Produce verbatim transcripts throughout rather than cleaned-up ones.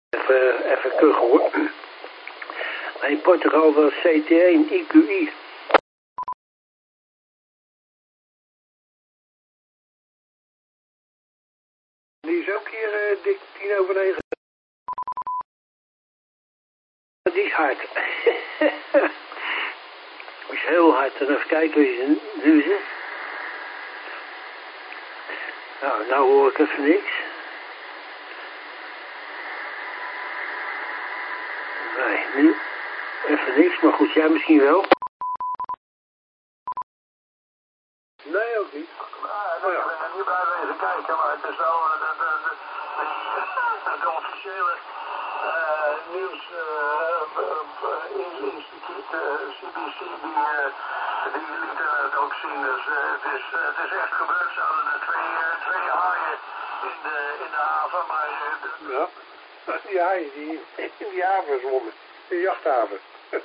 Even, even kuchen hoor. In Portugal was C T één I Q I. Die is ook hier uh, dik tien over negen. Die is hard. Die is heel hard. En even kijken wie ze nu is. Nou, nou hoor ik even niks. Nee, nu even niks, maar goed, jij misschien wel. Nee, ook niet. Ah, nee, ik ben er niet bij wezen kijken, maar het is wel uh, de, de, de, de, de officiële uh, nieuws uh, instituut uh, C B C die, uh, die lieten het ook zien. Dus uh, het, is, uh, het is echt gebeurd. Ze hadden er twee, uh, twee haaien in de, in de haven, maar... Uh, ja, die haaien die in die haven zwommen, in de jachthaven.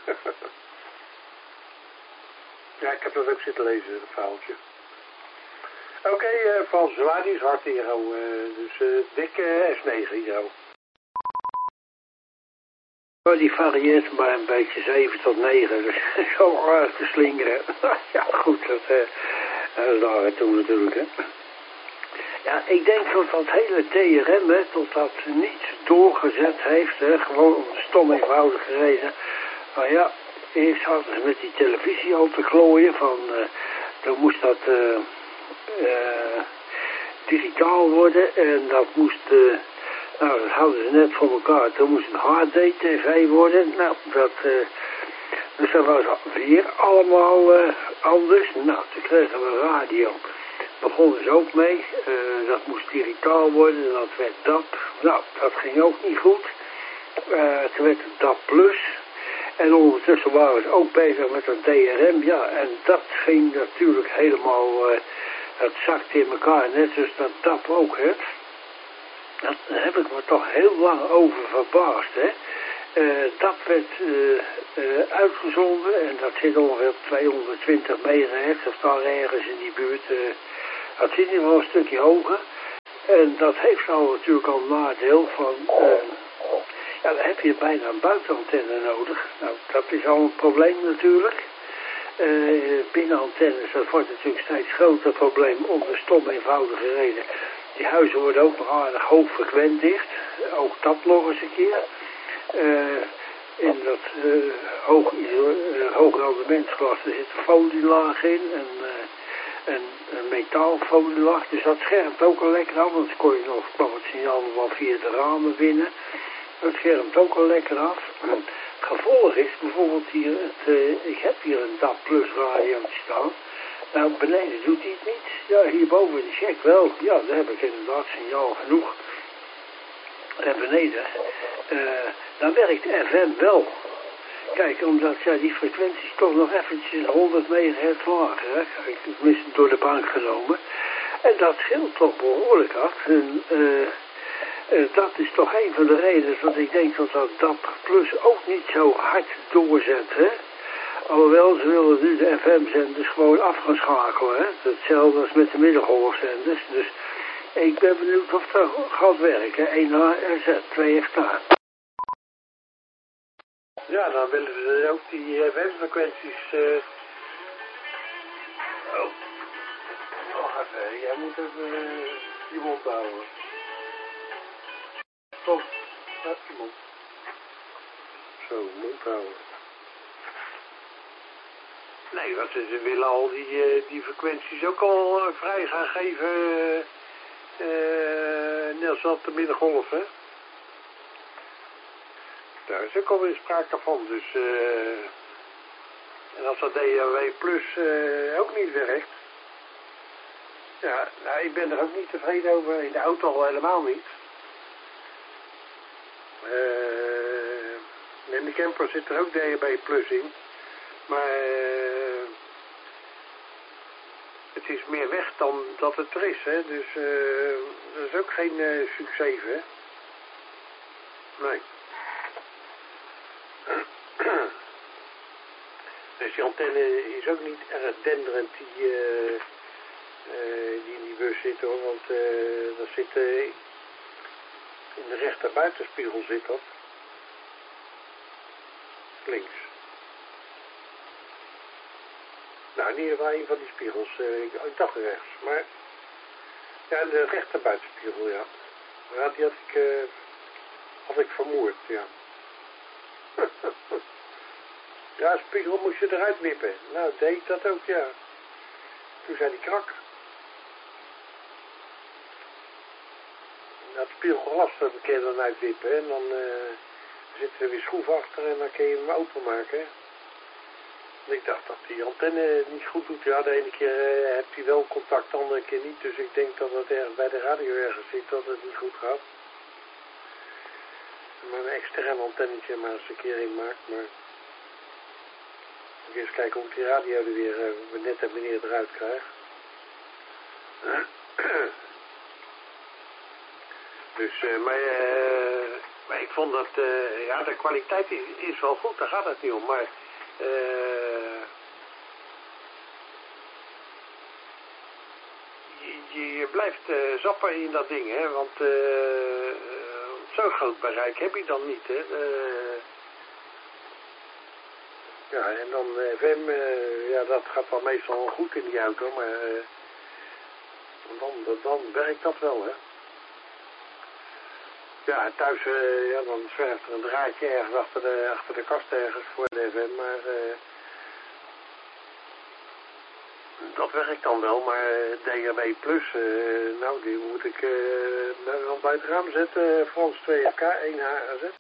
Ja, ik heb dat ook zitten lezen, het verhaaltje. Oké, okay, uh, van Zwaar, die is hard hier, uh, dus uh, dik uh, S negen hier. Oh, die varieert maar een beetje zeven tot negen, dus zo hard te slingeren. Ja, goed, dat, uh, dat is daar toe natuurlijk, hè. Ja, ik denk dat dat hele T R M, hè, tot dat niet doorgezet heeft, hè, gewoon stom eenvoudig gereden. Maar ja, eerst hadden ze met die televisie al te glooien van, uh, dan moest dat uh, uh, digitaal worden en dat moest, uh, nou dat hadden ze net voor elkaar, toen moest het H D T V worden, nou dat, uh, dus dat was weer allemaal uh, anders. Nou, toen kregen we radio. Begonnen ze ook mee, uh, dat moest digitaal worden, dat werd D A P, nou dat ging ook niet goed, uh, toen werd het D A P plus, en ondertussen waren ze ook bezig met een D R M, ja, en dat ging natuurlijk helemaal, uh, het zakte in elkaar, net zoals dat D A P ook, hè. Daar heb ik me toch heel lang over verbaasd, hè. Uh, dat werd uh, uh, uitgezonden en dat zit ongeveer op tweehonderdtwintig megahertz of daar ergens in die buurt. Uh, dat zit hier wel een stukje hoger. En dat heeft nou natuurlijk al een nadeel van, uh, ja dan heb je bijna een buitenantenne nodig. Nou dat is al een probleem natuurlijk. Uh, binnenantennes, dat wordt natuurlijk steeds groter probleem om de stom eenvoudige reden. Die huizen worden ook nog aardig hoogfrequent dicht. Ook dat nog eens een keer. Uh, in dat uh, hoog, uh, hoog rendementsglas er zit een folielaag in en, uh, en een metaalfolielaag, dus dat schermt ook al lekker af, want dan kon je nog kwam het signaal nog wel via de ramen binnen. Dat schermt ook al lekker af. Gevolg is bijvoorbeeld hier, het, uh, ik heb hier een D A P plus radio staan. Nou beneden doet hij het niet, ja hierboven in de check wel, ja daar heb ik inderdaad signaal genoeg. En beneden, uh, dan werkt F M wel. Kijk, omdat ja, die frequentie is toch nog eventjes honderd megahertz lager, hè? Tenminste door de bank genomen. En dat scheelt toch behoorlijk af. En uh, uh, dat is toch een van de redenen dat ik denk dat dat D A P plus ook niet zo hard doorzet, hè. Alhoewel, ze willen nu de F M-zenders gewoon af gaan schakelen, hè. Hetzelfde als met de middengolfzenders. Dus ik ben benieuwd of dat gaat werken. één H R Z, twee F K. Ja, dan willen ze ook die F M-frequenties... Uh... Oh. Wacht even, jij moet even uh, je mond houden. Kom, laat je mond. Zo, mond houden. Nee, want ze willen al die, uh, die frequenties ook al uh, vrij gaan geven... Uh, Uh, net zoals de middengolf, hè. Daar is ook alweer sprake van, dus uh, en als dat D A W plus uh, ook niet werkt, ja, nou, ik ben er ook niet tevreden over, in de auto al helemaal niet. Uh, in de camper zit er ook D A W plus in, maar uh, het is meer weg dan dat het er is, hè. Dus uh, dat is ook geen uh, succes, hè. Nee. Dus die antenne is ook niet erg denderend die, uh, uh, die in die bus zit, hoor. Want uh, dat zit uh, In de rechter buitenspiegel zit dat. Links. Nou, in ieder geval een van die spiegels. Uh, ik, ik dacht rechts, maar... Ja, in de rechter buitenspiegel, ja. Ja, die had ik... Uh, had ik vermoord, ja. Ja, spiegel moest je eruit wippen. Nou, deed ik dat ook, ja. Toen zei die krak. Dat spiegelglas, dat kun je dan uitwippen. En dan uh, zit er weer schroef achter en dan kun je hem openmaken. En ik dacht dat die antenne niet goed doet. Ja, de ene keer uh, heeft hij wel contact, de andere keer niet. Dus ik denk dat het erg bij de radio ergens zit, dat het niet goed gaat. Maar een extern antennetje maar eens een keer in maakt. Maar ik eens kijken hoe ik die radio er weer uh, net en wanneer eruit krijg. Dus, uh, maar, uh, maar ik vond dat, uh, ja, de kwaliteit is, is wel goed, daar gaat het niet om, maar, uh, je, je blijft uh, zappen in dat ding, hè, want uh, uh, zo'n groot bereik heb je dan niet, hè. Uh, ja, en dan F M, uh, ja, dat gaat wel meestal goed in die auto, maar uh, dan, dan werkt dat wel, hè. Ja, thuis, uh, ja, dan zwerft er een draadje ergens achter de, achter de kast ergens voor de F M, maar uh, dat werkt dan wel, maar D H B plus, uh, nou, die moet ik uh, dan bij het raam zetten, Frans twee F K, één H A Z.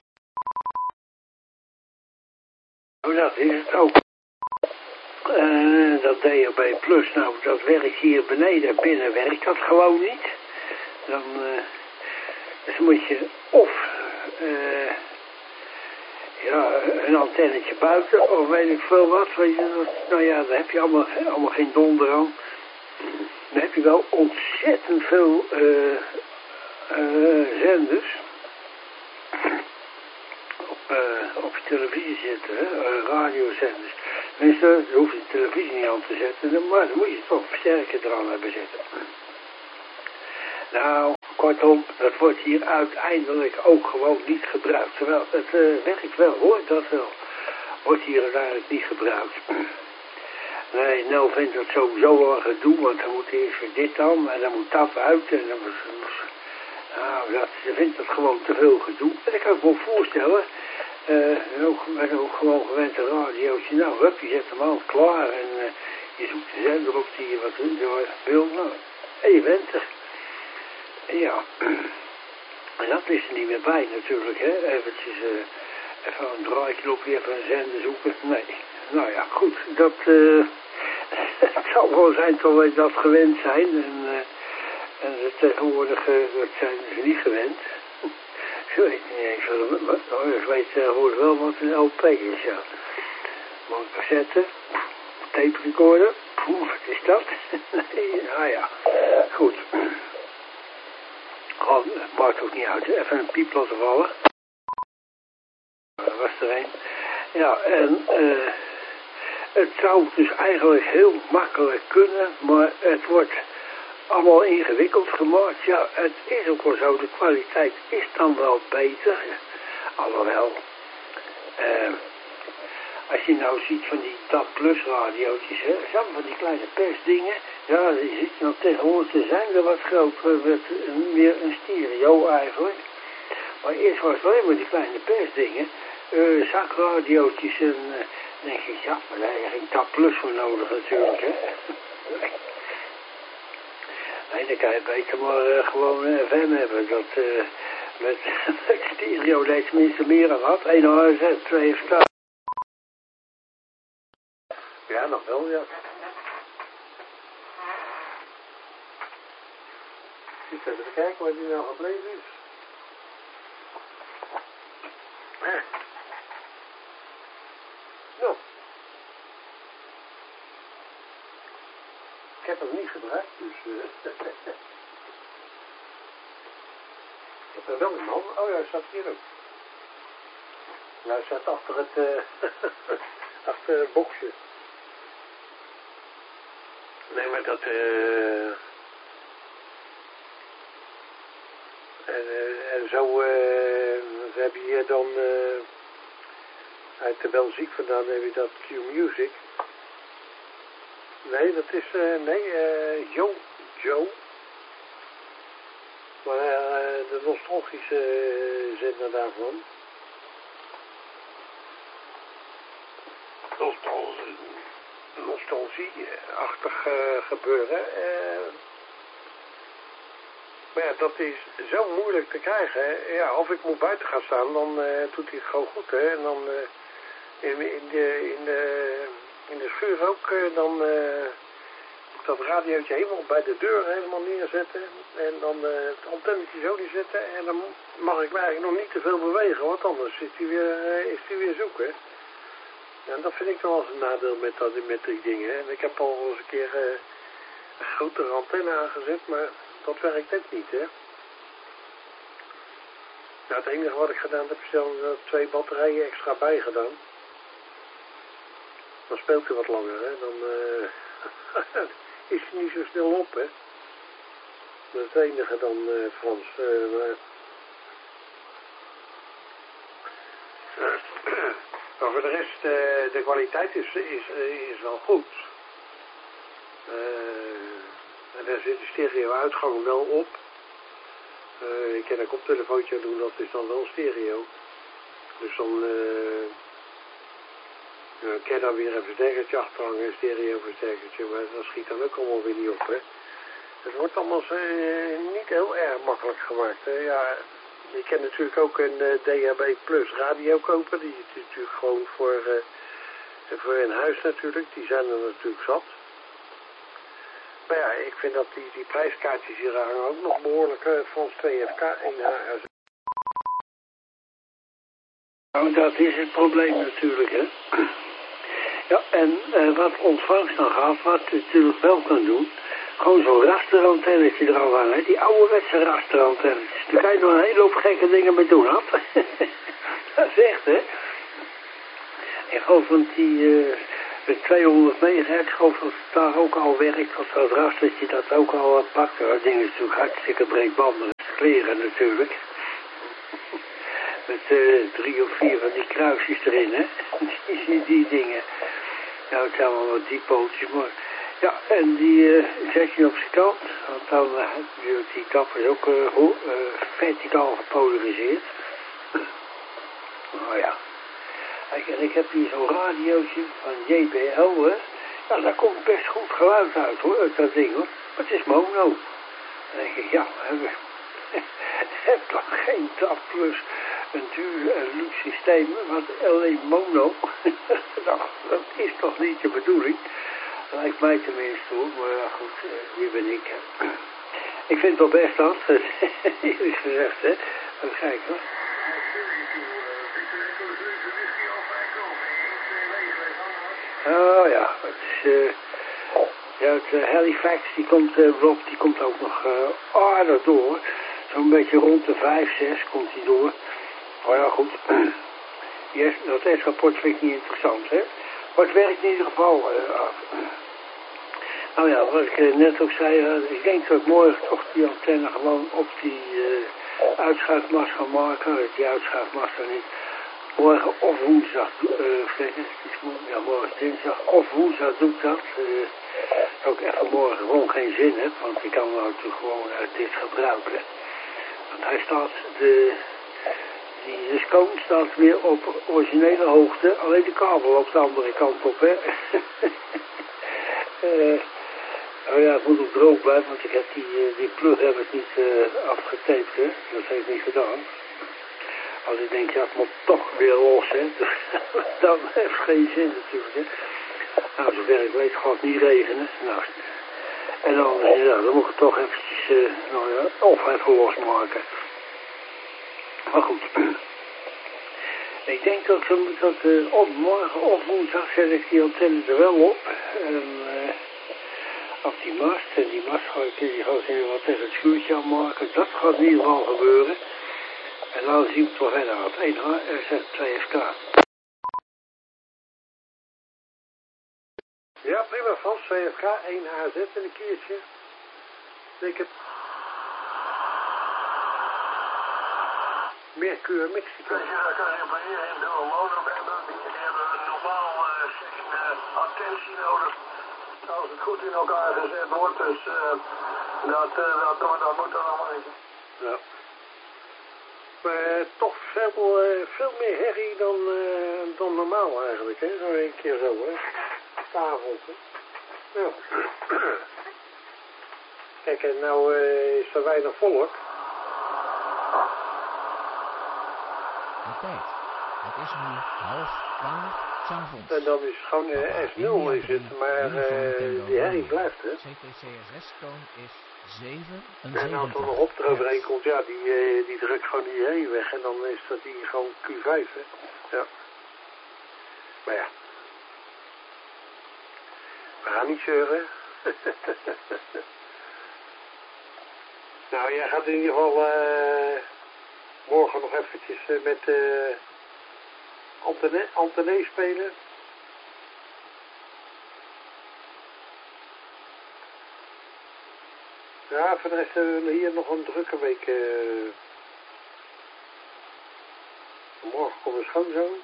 Oh, dat is het ook. Uh, dat D H B plus, nou, dat werkt hier beneden, binnen werkt dat gewoon niet. Dan... Uh, Dus moet je of uh, ja, een antennetje buiten of weet ik veel wat. Weet je, nou ja, daar heb je allemaal, allemaal geen donder aan. Dan heb je wel ontzettend veel uh, uh, zenders op, uh, op je televisie zitten, hè? Uh, radiozenders. Tenminste, daar hoef je de televisie niet aan te zetten, maar dan moet je toch versterker eraan hebben zitten. Nou, kortom, dat wordt hier uiteindelijk ook gewoon niet gebruikt. Terwijl het uh, werkt wel, hoor, dat wel. Wordt hier uiteindelijk niet gebruikt. Nee, nou vindt dat sowieso wel een gedoe, want dan moet eerst weer dit dan, en dan moet dat uit, en dan moet... Nou, dat, ze vindt dat gewoon te veel gedoe. En ik kan me wel voorstellen, uh, ook, ik ben ook gewoon gewend een radiootje, nou, hup, je zet hem aan, klaar, en uh, je zoekt de zender op die je wat wil, nou, en je bent er. Ja, en dat is er niet meer bij natuurlijk, hè. Eventjes, uh, even een draaiknopje, even een zender zoeken. Nee, nou ja, goed, dat, uh, het zal wel zijn tot wij dat gewend zijn. En, uh, en de tegenwoordig, uh, dat zijn ze niet gewend. Ze weten niet eens wat, nou, ze weten tegenwoordig wel wat een L P is, ja. Maar een cassette, tape recorder, wat is dat? Nee, nou ja, goed. Oh, het maakt ook niet uit. Even een piep laten vallen. Dat was er een. Ja, en uh, het zou dus eigenlijk heel makkelijk kunnen, maar het wordt allemaal ingewikkeld gemaakt. Ja, het is ook wel zo. De kwaliteit is dan wel beter. Alhoewel, uh, als je nou ziet van die D A B plus radiootjes, hè, zijn van die kleine persdingen. Ja, die zit dan tegenwoordig te zijn er wat groter, met meer een stereo eigenlijk. Maar eerst was het alleen maar die kleine persdingen, uh, zakradiootjes en uh, dan denk ik, ja, maar daar heb je geen D A B plus voor nodig natuurlijk, hè. Nee. Nee, dan kan je beter maar uh, gewoon een F M hebben, dat uh, met, met stereo dat je tenminste meer aan had, één H Z, twee F K. Ja, nog wel, ja. Ik zit even te kijken waar die nou gebleven is. Eh. Nou. Ik heb hem niet gebruikt, dus... Uh, ik heb er wel een man. Oh ja, hij staat hier ook. Nou, hij staat achter het... Uh, achter het boxje. Nee, maar dat... Uh, En, uh, en zo uh, heb je hier dan uh, uit de Belgiek vandaan heb je dat Q-Music. Nee, dat is, uh, nee, uh, Joe, Joe. Maar uh, de nostalgische uh, zender daarvan. Nostalgie, nostalgie-achtig uh, gebeuren. Uh, maar ja, dat is zo moeilijk te krijgen. Hè. Ja, of ik moet buiten gaan staan, dan uh, doet hij het gewoon goed. Hè. En dan uh, in, in, de, in, de, in de schuur ook, uh, dan uh, dat radiootje helemaal bij de deur helemaal neerzetten. En dan uh, het antennetje zo die zetten. En dan mag ik me eigenlijk nog niet te veel bewegen, want anders is hij weer, uh, is hij weer zoek. Hè. Ja, en dat vind ik wel eens een nadeel met, dat, met die dingen. En ik heb al eens een keer uh, een grotere antenne aangezet, maar dat werkt net niet, hè. Nou, het enige wat ik gedaan heb, is dan uh, twee batterijen extra bijgedaan. Dan speelt hij wat langer, hè. Dan uh, is hij niet zo snel op, hè. Dat is het enige dan, uh, Frans. Uh, maar... Maar voor de rest, uh, de kwaliteit is, is, uh, is wel goed. Uh, en daar zit de stereo-uitgang wel op. Uh, ik kan een koptelefoontje doen, dat is dan wel stereo. Dus dan uh, uh, kan je dan weer een versterkertje achterhangen, een stereo-versterkertje, maar dat schiet dan ook allemaal weer niet op, hè. Het wordt allemaal uh, niet heel erg makkelijk gemaakt, hè. Ja, je kan natuurlijk ook een uh, D H B plus radio kopen, die is natuurlijk gewoon voor, uh, voor in huis natuurlijk, die zijn er natuurlijk zat. Maar ja, ik vind dat die, die prijskaartjes hier hangen ook nog behoorlijk uh, van twee F K één H R Z. Nou, dat is het probleem natuurlijk, hè. Ja, en uh, wat ontvangst dan gaat, wat je natuurlijk wel kan doen, gewoon zo'n rasterantennetje er al aan, hè. Die ouderwetse rasterantennetjes. Daar kan je nog een hele hoop gekke dingen mee doen, hè. Dat is echt, hè. Ik geloof dat die uh, met tweehonderd megahertz, ik geloof dat het daar ook al werkt, dat dat rastertje dat ook al pakt. Dat ding is natuurlijk hartstikke breedbandig, kleren natuurlijk. Met uh, drie of vier van die kruisjes erin, hè. Die, die dingen. Nou, het zijn wel wat diepootjes, maar... Ja, en die uh, zet je op zijn kant. Want dan uh, die kap is ook uh, uh, verticaal gepolariseerd. Nou ja. En ik heb hier zo'n radiootje van J B L, hè. Ja, daar komt best goed geluid uit, hoor, uit dat ding, hoor. Maar het is mono. Dan denk ik, ja, we heb toch geen D A B plus een duur en luxe systeem, wat alleen mono. Nou, dat is toch niet de bedoeling. Dat lijkt mij tenminste, hoor. Maar ja, goed, uh, wie ben ik? Ik vind het wel best dat, eerlijk gezegd, hè. Even kijken, hoor. Oh ja, het is, uh, ja, het uh, Halifax, die komt, uh, Rob, die komt ook nog uh, aardig door. Zo'n beetje rond de vijf, zes komt hij door. Oh ja, goed. Yes, dat testrapport vind ik niet interessant, hè. Maar het werkt in ieder geval uh, af. Nou ja, wat ik uh, net ook zei, uh, ik denk dat ik morgen toch die antenne gewoon op die uh, uitschuifmast ga maken. Die uitschuifmast dan niet. Morgen of woensdag, uh, ja, morgen dinsdag of woensdag doe ik dat. Uh, dat ik even morgen gewoon geen zin heb, want ik kan nou natuurlijk gewoon uit dit gebruiken. Want hij staat, de, die, de scoon staat weer op originele hoogte, alleen de kabel op de andere kant op, hè. uh, oh ja, het moet ook droog blijven, want ik heb die, uh, die plug heb ik niet uh, afgetaped, hè. Dat heb ik niet gedaan. Als ik denk, ja, het moet toch weer los, hè. Dan heeft het geen zin natuurlijk, hè. Nou, zover ik weet gaat het niet regenen. Nou, en dan, ja, dan moet ik het toch eventjes, uh, nou ja, of even losmaken. Maar goed. Ik denk dat, dat uh, op morgen of woensdag zet ik die antenne er wel op. En, uh, op die mast. En die mast ga ik, die ga ik in wat tegen het schuurtje aanmaken. Dat gaat in ieder geval gebeuren. En dan zien we het wel verder uit. één H R Z twee F K. Ja, prima, Frans, twee F K, één H Z en een keertje. Ik heb... Mercure Mexico. Als je, als je bij hierheen zo'n motor hebben, die hebben normaal uh, geen uh, attentie nodig. Als het goed in elkaar gezet wordt, dus uh, dat, uh, dat, dat, dat moet dan allemaal niet. Ja. Maar uh, toch veel, uh, veel meer herrie dan, uh, dan normaal eigenlijk, hè? Zo een keer zo, hè? S'avonds, hè? Ja. Kijk, en nou uh, is er weinig volk. De tijd. Het is nu half twaalf s'avonds. En dan is het gewoon uh, S nul is het, maar uh, die herrie blijft, hè? C T C S S-toon is zeven. En als er nog op eroverheen komt, ja, die, uh, die drukt gewoon die herrie weg en dan is dat die gewoon Q vijf, hè? Ja. Maar ja. We gaan niet zeuren. Nou, jij gaat in ieder geval uh, morgen nog eventjes uh, met uh, Antenne, Antenne spelen. Ja, voor de rest hebben we hier nog een drukke week. Uh, morgen komt mijn schoonzoon.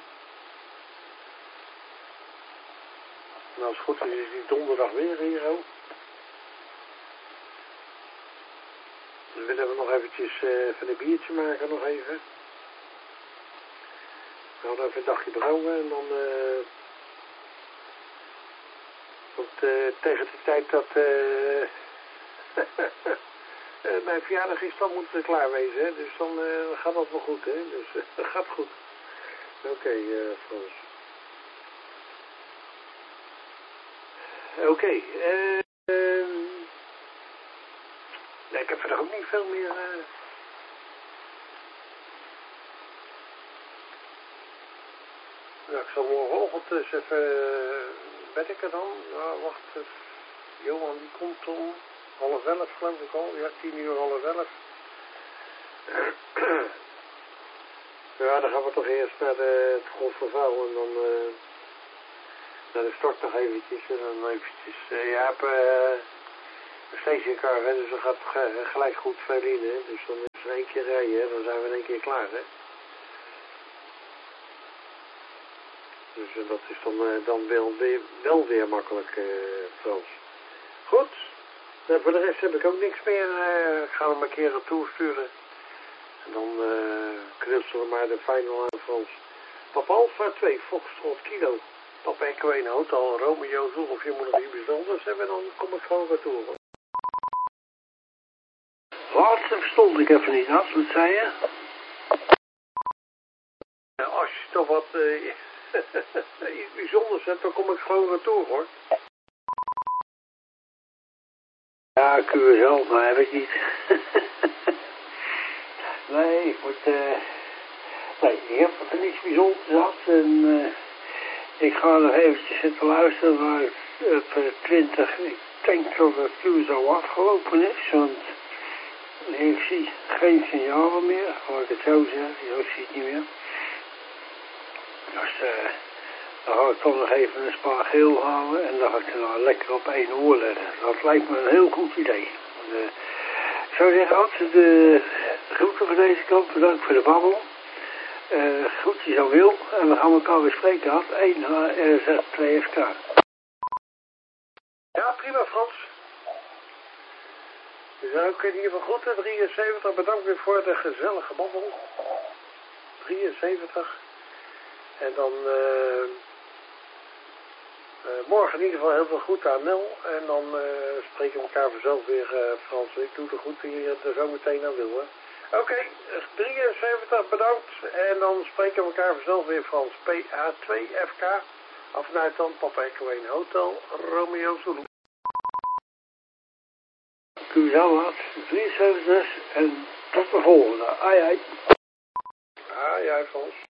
En als het goed is, is die donderdag weer hier ook. Dan willen we nog eventjes uh, even een biertje maken, nog even. We hadden even een dagje brouwen en dan... Uh, want, uh, tegen de tijd dat... Uh, uh, mijn verjaardag is, dan moet het klaar wezen, hè. Dus dan uh, gaat dat wel goed, hè. Dus uh, dat gaat goed. Oké, okay, uh, Frans. Oké, okay, uh, uh, nee, ik heb verder ook niet veel meer... Uh... Nou, ik zal morgenochtend dus even... Uh, ben ik er dan? Nou, wacht even. Johan, die komt om half elf, geloof ik al. Ja, tien uur, half elf. Ja, dan gaan we toch eerst naar de, het Golfvervuil en dan... Uh, naar de stort nog eventjes. En dan eventjes... Uh, ja, heb... Uh, een stationcar, hè, dus dat gaat gelijk goed veel in, hè. Dus dan is er één keer rijden, hè, dan zijn we in één keer klaar, hè. Dus uh, dat is dan, uh, dan wel, weer, wel weer makkelijk, uh, Frans. Goed. Nou, voor de rest heb ik ook niks meer. Uh, ik ga hem een keer een tour sturen. En dan uh, knutselen we maar de final aan, Frans. Papa Alpha twee, Foxtrot Kilo. Papa Echo één, Hotel Romeo Zoel. Of je moet nog iets bijzonders hebben, dan kom ik gewoon retour. Laatste verstond ik even niet, Hans. Wat zei je? Nou, als je toch wat uh, iets bijzonders hebt, dan kom ik gewoon retour, hoor. Ja, Q S L, maar heb ik niet. Nee, ik moet... Uh, nee, ik heb niks bijzonders gehad. En uh, ik ga nog eventjes zitten luisteren naar op uh, twintig. Ik denk dat het Q S L afgelopen is, want... Nee, ik zie geen signalen meer, laat ik het zo zeggen. Ik zie het niet meer. Dus uh, dan ga ik toch nog even een spa geel halen en dan ga ik er nou lekker op één oor letten. Dat lijkt me een heel goed idee. Uh, ik zou zeggen, altijd de groeten van deze kant, bedankt voor de babbel. Uh, groetjes aan Wil en we gaan elkaar weer spreken af. één H R Z twee F K. Ja, prima Frans. Dus ook in ieder geval groeten, drieënzeventig, bedankt weer voor de gezellige babbel. drieënzeventig. En dan uh, uh, morgen in ieder geval heel veel groeten aan Nel. En dan uh, spreken we elkaar vanzelf weer, uh, Frans. Ik doe de groeten hier er zo meteen aan Wil. Oké, okay, drieënzeventig, bedankt. En dan spreken we elkaar vanzelf weer, Frans. P A twee F K. Af en uit dan, Papa Echo één Hotel, Romeo Zulu. Q S L had drieënzeventig en tot de volgende. Ai ai. Ah, ja, Frans.